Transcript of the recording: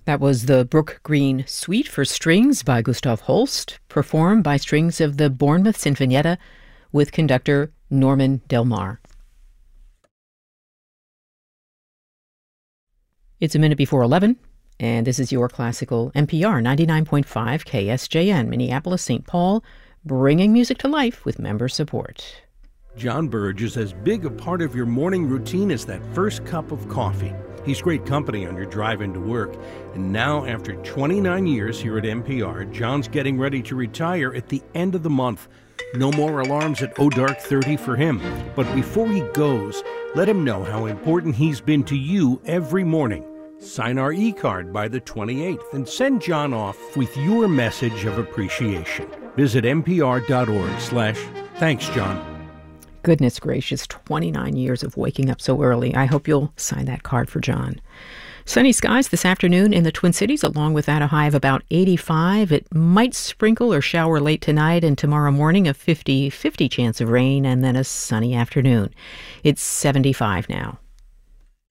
That was the Brook Green Suite for Strings by Gustav Holst, performed by strings of the Bournemouth Sinfonietta with conductor Norman Del Mar. It's a minute before 11, and this is your classical NPR 99.5 KSJN, Minneapolis, St. Paul, bringing music to life with member support. John Burge is as big a part of your morning routine as that first cup of coffee. He's great company on your drive into work. And now, after 29 years here at NPR, John's getting ready to retire at the end of the month. No more alarms at dark 30 for him. But before he goes, let him know how important he's been to you every morning. Sign our e-card by the 28th and send John off with your message of appreciation. Visit npr.org/thanks, John. Goodness gracious, 29 years of waking up so early. I hope you'll sign that card for John. Sunny skies this afternoon in the Twin Cities, along with that a high of about 85. It might sprinkle or shower late tonight, and tomorrow morning a 50-50 chance of rain, and then a sunny afternoon. It's 75 now.